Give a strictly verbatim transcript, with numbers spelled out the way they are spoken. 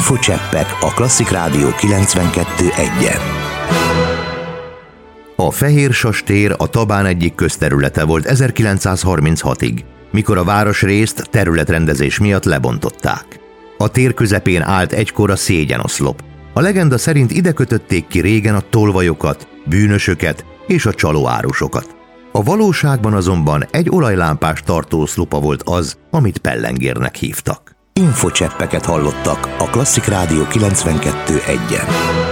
Infocseppek a Klasszik Rádió kilencvenkettő egyen. A Fehérsas tér a Tabán egyik közterülete volt ezerkilencszázharminchatig, mikor a városrészt területrendezés miatt lebontották. A tér közepén állt egykor a szégyenoszlop. A legenda szerint ide kötötték ki régen a tolvajokat, bűnösöket és a csalóárusokat. A valóságban azonban egy olajlámpás tartóoszlopa volt az, amit pellengérnek hívtak. Infocseppeket hallottak a Klasszik Rádió kilencvenkettő egyen.